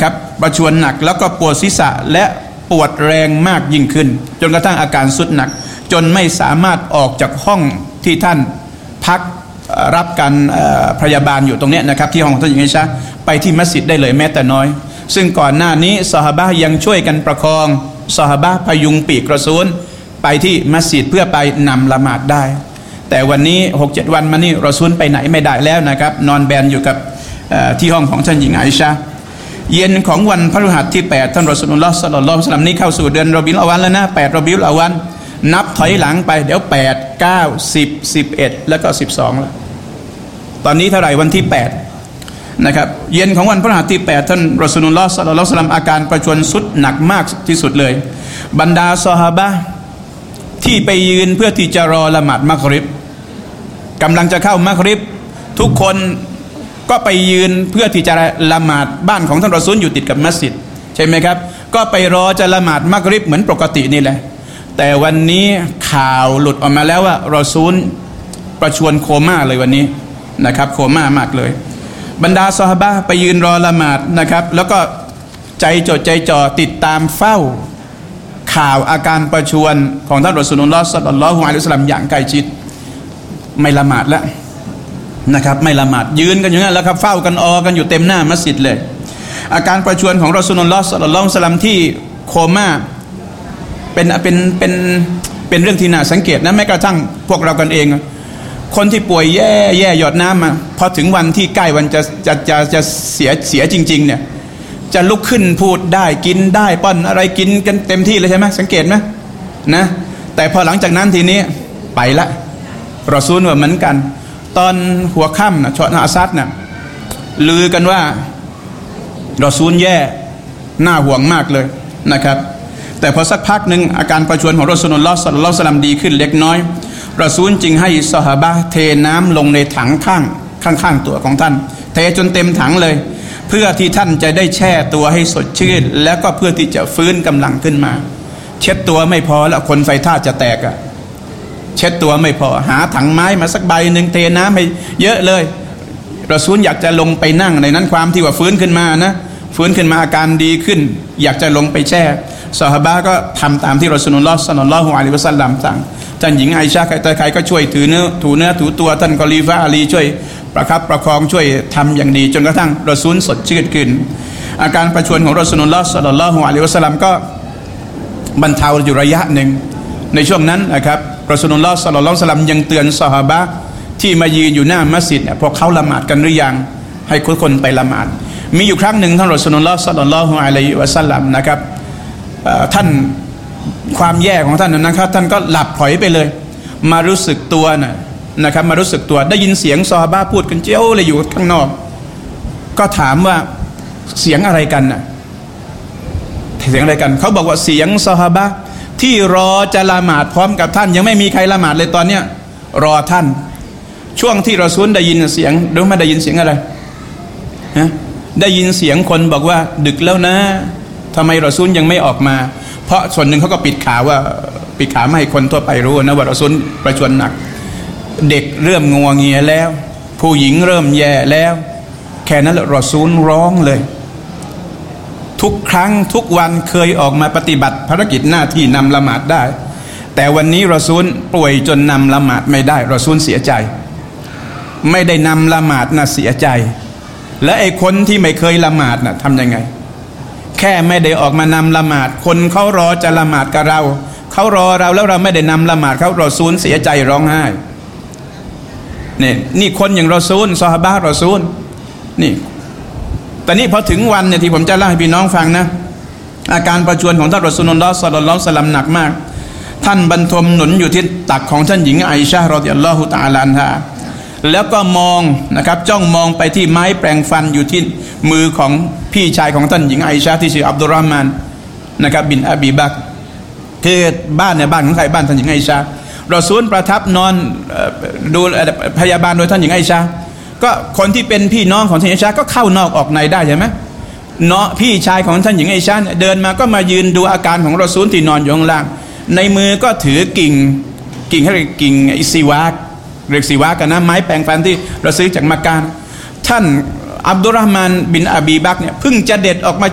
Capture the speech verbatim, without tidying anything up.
นะครับประชวรหนักแล้วก็ปวดศีรษะและปวดแรงมากยิ่งขึ้นจนกระทั่งอาการสุดหนักจนไม่สามารถออกจากห้องที่ท่านพักรับการพยาบาลอยู่ตรงนี้นะครับที่ห้องท่านหญิงไอชาไปที่มัสยิดได้เลยแม้แต่น้อยซึ่งก่อนหน้านี้ซอฮาบะห์ยังช่วยกันประคองซอฮาบะห์พยุงปีกรอซูลไปที่มัสยิดเพื่อไปนำละหมาดได้แต่วันนี้ หกเจ็ด วันมานี้รอซูลไปไหนไม่ได้แล้วนะครับนอนแบนอยู่กับที่ห้องของท่านหญิงไอชาเย็นของวันพฤหัสที่แปดท่านรอซูลุลลอฮ์ศ็อลลัลลอฮุอะลัยฮิวะซัลลัมนี้เข้าสู่เดือนรอบิอุลอวัลแล้วนะแปดรอบิอุลอวัลนับถอยหลังไปเดี๋ยวแปด เก้า สิบ สิบเอ็ดแล้วก็สิบสองแล้วตอนนี้เท่าไหร่วันที่แปดนะครับเย็นของวันพฤหัสที่แปดท่านรอซูลุลลอฮ์ศ็อลลัลลอฮุอะลัยฮิวะซัลลัมอาการประชวรสุดหนักมากที่สุดเลยบรรดาซอฮาบะห์ที่ไปยืนเพื่อที่จะรอละหมาดมักริบกำลังจะเข้ามักริบทุกคนก็ไปยืนเพื่อที่จะละหมาดบ้านของท่านรอซูลอยู่ติดกับมัสยิดใช่ไหมครับก็ไปรอจะละหมาดมักริบเหมือนปกตินี่แหละแต่วันนี้ข่าวหลุดออกมาแล้วว่ารอซูลประชวรโคม่าเลยวันนี้นะครับโคม่ามากเลยบรรดาซอฮาบะห์ไปยืนรอละหมาดนะครับแล้วก็ใจจดใจจ่อติดตามเฝ้าข่าวอาการประชวรของท่านรอซูลุลลอฮ์ศ็อลลัลลอฮุอะลัยฮิวะซัลลัมอย่างใกล้ชิดไม่ละหมาดแล้วนะครับไม่ละหมาดยืนกันอย่างนั้นแล้วครับเฝ้ากันออกันอยู่เต็มหน้ามัสยิดเลยอาการประชวรของรอซูลุลลอฮ์ศ็อลลัลลอฮุอะลัยฮิวะซัลลัมที่โคม่าเป็นเป็นเป็นเป็นเรื่องที่น่าสังเกตนะแม้กระทั่งพวกเรากันเองคนที่ป่วยแย่แย่หยดน้ำมาพอถึงวันที่ใกล้วันจะจะจะจะเสียเสียจริงๆเนี่ยจะลุกขึ้นพูดได้กินได้ป้อนอะไรกินกันเต็มที่เลยใช่ไหมสังเกตไหมนะแต่พอหลังจากนั้นทีนี้ไปละรอซูลว่าเหมือนกันตอนหัวค่ำนะชอนาอาซัดนะลือกันว่ารอซูลแย่น่าห่วงมากเลยนะครับแต่พอสักพักหนึ่งอาการประชวรของรอซูลุลลอฮ์ศ็อลลัลลอฮุอะลัยฮิวะซัลลัมดีขึ้นเล็กน้อยรอซูลจึงให้ซอฮาบะห์เทน้ำลงในถังข้างข้างๆตัวของท่านเทจนเต็มถังเลยเพื่อที่ท่านจะได้แช่ตัวให้สดชื่นแล้วก็เพื่อที่จะฟื้นกำลังขึ้นมาเช็ดตัวไม่พอแล้วคนไฟท่าจะแตกอะเช็ดตัวไม่พอหาถังไม้มาสักใบหนึ่งเทน้ำให้เยอะเลยรอซูลอยากจะลงไปนั่งในนั้นความที่ว่าฟื้นขึ้นมานะฟื้นขึ้นมาอาการดีขึ้นอยากจะลงไปแช่ซอฮาบะห์ก็ทำตามที่รอซูลุลลอฮ์ศ็อลลัลลอฮุอะลัยฮิวะซัลลัมสั่งท่านหญิงไอชาใครๆก็ช่วยถือเนื้อถูเนื้อถูตัวท่านกอลีฟะอาลีช่วยประคับประคองช่วยทำอย่างดีจนกระทั่งรอซูลสดชื่นขึ้นอาการประชวรของรอซูลุลลอฮ์ศ็อลลัลลอฮุอะลัยฮิวะซัลลัมก็บรรเทาอยู่ระยะหนึ่งในช่วงนั้นนะครับรอซูลุลลอฮ์ศ็อลลัลลอฮุอะลัยฮิวะซัลลัมยังเตือนซอฮาบะห์ที่มายืนอยู่หน้ามัสยิดเนี่ยพวกเขาละหมาดกันหรือยังให้ทุกคนไปละหมาดมีอยู่ครั้งหนึ่งท่านรอซูลุลลอฮ์ศ็อลลัลลอฮุอะลัยฮิวะซัลลัมนะครับท่านความแย่ของท่านนะครับท่านก็หลับพลอยไปเลยมารู้สึกตัวนะนะครับมารู้สึกตัวได้ยินเสียงซอฮาบะห์พูดกันเจ้าเลยอยู่ข้างนอกก็ถามว่าเสียงอะไรกันน่ะเสียงอะไรกันเขาบอกว่าเสียงซอฮาบะห์ที่รอจะละหมาดพร้อมกับท่านยังไม่มีใครละหมาดเลยตอนเนี้ยรอท่านช่วงที่รอซูลได้ยินเสียงหรือไม่ได้ยินเสียงอะไรฮะได้ยินเสียงคนบอกว่าดึกแล้วนะทำไมรอซูลยังไม่ออกมาเพราะส่วนหนึ่งเขาก็ปิดข่าวว่าปิดข่าวไม่ให้คนทั่วไปรู้นะว่ารอซูลประชวรหนักเด็กเริ่มงัวเงียแล้วผู้หญิงเริ่มแย่แล้วแค่นั้นแหละรอซูลร้องเลยทุกครั้งทุกวันเคยออกมาปฏิบัติภารกิจหน้าที่นำละหมาดได้แต่วันนี้รอซูลป่วยจนนำละหมาดไม่ได้รอซูลเสียใจไม่ได้นำละหมาดน่ะเสียใจและไอ้คนที่ไม่เคยละหมาดน่ะทำยังไงแค่ไม่ได้ออกมานำละหมาดคนเขารอจะละหมาดกับเราเขารอเราแล้วเราไม่ได้นำละหมาดเขารอซูลเสียใจร้องไห้นี่นี่คนอย่างรอซูลซอฮาบะห์รอซูลนี่แต่นี่พอถึงวันเนี่ยที่ผมจะเล่าให้พี่น้องฟังนะอาการประชวรของท่านรอซูลุลลอฮ์ศ็อลลัลลอฮุอะลัยฮิวะซัลลัมหนักมากท่านบรรทมหนุนอยู่ที่ตักของท่านหญิงไอชะฮ์รอฎิยัลลอฮุตะอาลาอันฮาแล้วก็มองนะครับจ้องมองไปที่ไม้แปรงฟันอยู่ที่มือของพี่ชายของท่านหญิงไอชะฮ์ที่ชื่ออับดุลเราะห์มานนะครับบินอบีบักรคือบ้านในบ้านของใครบ้านท่านหญิงไอชะฮ์รอซูลประทับนอนดูพยาบาลโดยท่านหญิงไอชะฮ์ก็คนที่เป็นพี่น้องของท่านหญิงไอชะฮ์ก็เข้านอกออกในได้ใช่ไหมเนาะพี่ชายของท่านหญิงไอชะฮ์เดินมาก็มายืนดูอาการของรอซูลที่นอนอยู่ข้างล่างในมือก็ถือกิ่งกิ่งเขาเรียกกิ่งไอซีวากเรียกซีวากกันนะไม้แปรงฟันที่เราซื้อจากมักกะฮ์ท่านอับดุลเราะห์มานบินอบีบักรเนี่ยเพิ่งจะเด็ดออกมา